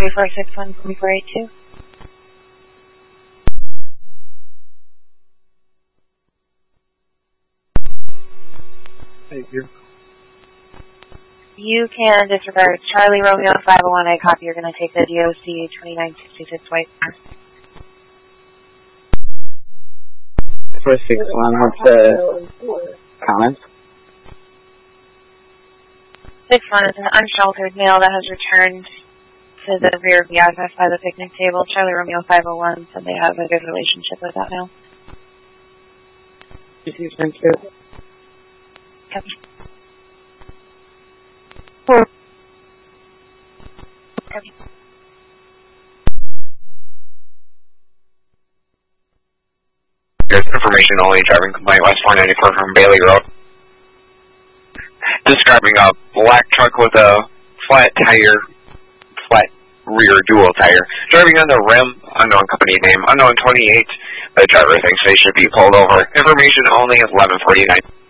3461482. Thank you. You can disregard Charlie Romeo 501. I copy. You're going to take the DOC 2966 White. 461, what's the comments? 61 is an unsheltered male that has returned to the rear of the address by the picnic table. Charlie Romeo 501 said they have a good relationship with that male. Thank you. Copy. Copy. Information only, driving complaint West 494 from Bailey Road. Describing a black truck with a flat rear dual tire. Driving on the rim, unknown company name, unknown 28. The driver thinks they should be pulled over. Information only is 1149.